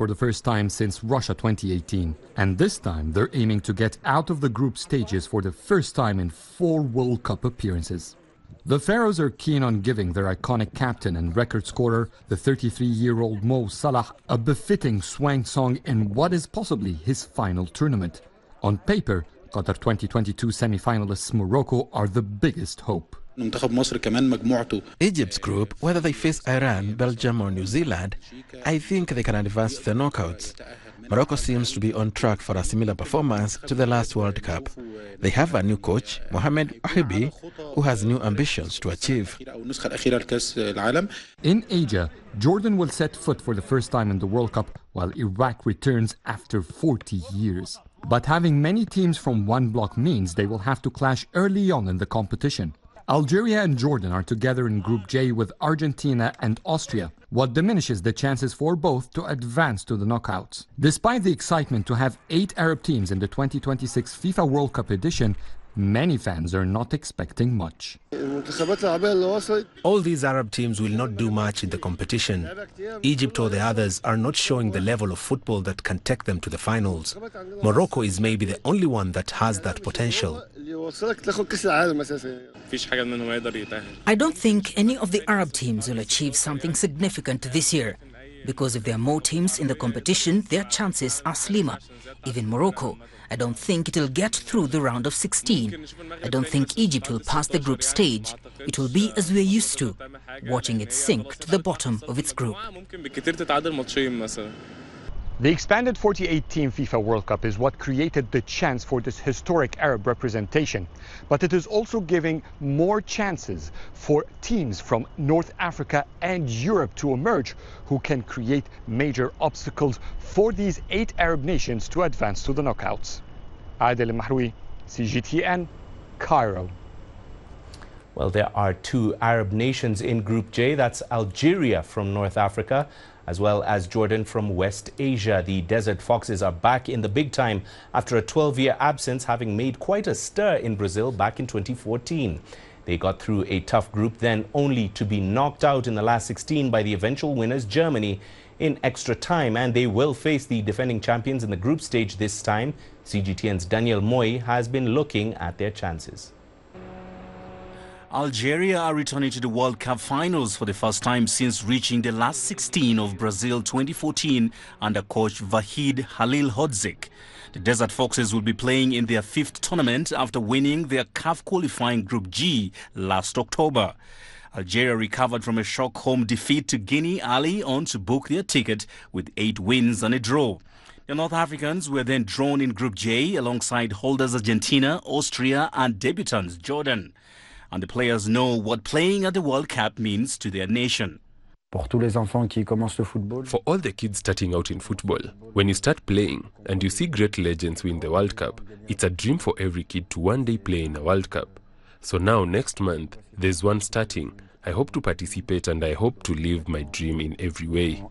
for the first time since Russia 2018. And this time they're aiming to get out of the group stages for the first time in 4 World Cup appearances. The Pharaohs are keen on giving their iconic captain and record scorer, the 33-year-old Mo Salah, a befitting swan song in what is possibly his final tournament. On paper, Qatar 2022 semi-finalists Morocco are the biggest hope. Egypt's group, whether they face Iran, Belgium or New Zealand, I think they can advance to the knockouts. Morocco seems to be on track for a similar performance to the last World Cup. They have a new coach, Mohamed Wahibi, who has new ambitions to achieve. In Asia, Jordan will set foot for the first time in the World Cup, while Iraq returns after 40 years. But having many teams from one block means they will have to clash early on in the competition. Algeria and Jordan are together in Group J with Argentina and Austria, what diminishes the chances for both to advance to the knockouts. Despite the excitement to have 8 Arab teams in the 2026 FIFA World Cup edition, many fans are not expecting much. All these Arab teams will not do much in the competition. Egypt or the others are not showing the level of football that can take them to the finals. Morocco is maybe the only one that has that potential. I don't think any of the Arab teams will achieve something significant this year, because if there are more teams in the competition, their chances are slimmer. Even Morocco, I don't think it will get through the round of 16. I don't think Egypt will pass the group stage. It will be as we're used to, watching it sink to the bottom of its group. The expanded 48-team FIFA World Cup is what created the chance for this historic Arab representation. But it is also giving more chances for teams from North Africa and Europe to emerge, who can create major obstacles for these 8 Arab nations to advance to the knockouts. Adel Mahroui, CGTN, Cairo. Well, there are 2 Arab nations in Group J. That's Algeria from North Africa, as well as Jordan from West Asia. The Desert Foxes are back in the big time after a 12-year absence, having made quite a stir in Brazil back in 2014. They got through a tough group, then only to be knocked out in the last 16 by the eventual winners, Germany, in extra time. And they will face the defending champions in the group stage this time. CGTN's Daniel Moy has been looking at their chances. Algeria are returning to the World Cup finals for the first time since reaching the last 16 of Brazil 2014 under coach Vahid Halilhodžić. The Desert Foxes will be playing in their 5th tournament after winning their CAF qualifying Group G last October. Algeria recovered from a shock home defeat to Guinea early on to book their ticket with 8 wins and a draw. The North Africans were then drawn in Group J alongside holders Argentina, Austria and debutants Jordan. And the players know what playing at the World Cup means to their nation. For all the kids starting out in football, when you start playing and you see great legends win the World Cup, it's a dream for every kid to one day play in a World Cup. So now next month, there's one starting. I hope to participate and I hope to live my dream in every way.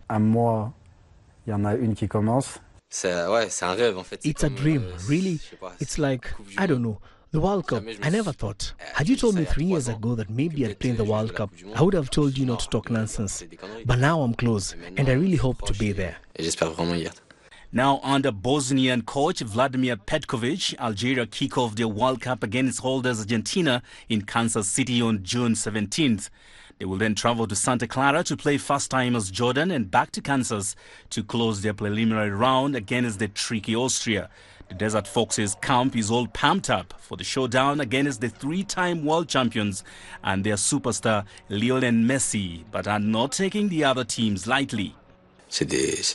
It's a dream, really. It's like, I don't know, the World Cup. I never thought. Had you told me 3 years ago that maybe I'd play in the World Cup, I would have told you not to talk nonsense. But now I'm close, and I really hope to be there. Now under Bosnian coach Vladimir Petkovic, Algeria kick off their World Cup against holders Argentina in Kansas City on June 17th. They will then travel to Santa Clara to play first-timers Jordan and back to Kansas to close their preliminary round against the tricky Austria. The Desert Foxes camp is all pumped up for the showdown against the 3-time world champions and their superstar Lionel Messi, but are not taking the other teams lightly. These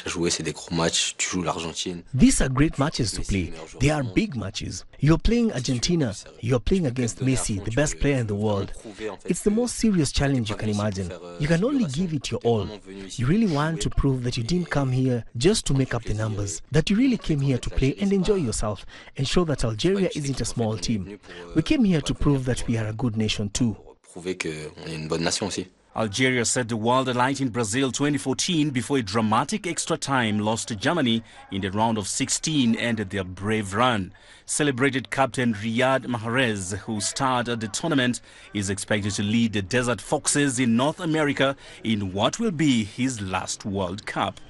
are great matches to play. They are big matches. You're playing Argentina. You're playing against Messi, the best player in the world. It's the most serious challenge you can imagine. You can only give it your all. You really want to prove that you didn't come here just to make up the numbers, that you really came here to play and enjoy yourself and show that Algeria isn't a small team. We came here to prove that we are a good nation too. Algeria set the world alight in Brazil 2014 before a dramatic extra time loss to Germany in the round of 16 ended their brave run. Celebrated captain Riyad Mahrez, who starred at the tournament, is expected to lead the Desert Foxes in North America in what will be his last World Cup.